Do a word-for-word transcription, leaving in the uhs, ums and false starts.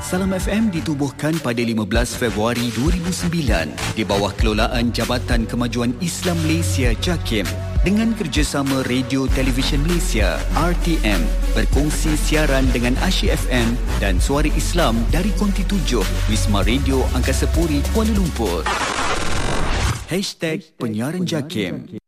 Salam F M ditubuhkan pada lima belas Februari dua ribu sembilan di bawah kelolaan Jabatan Kemajuan Islam Malaysia JAKIM dengan kerjasama Radio Televisyen Malaysia R T M berkongsi siaran dengan Asyik F M dan Suara Islam dari Konti tujuh Wisma Radio Angkasa Puri Kuala Lumpur. Hashtag Penyiaran JAKIM.